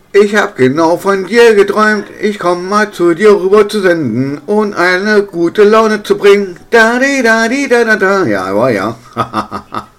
Ich hab genau von dir geträumt, ich komm mal zu dir rüber zu senden und eine gute Laune zu bringen. Da di da di da da da. Ja, aber ja.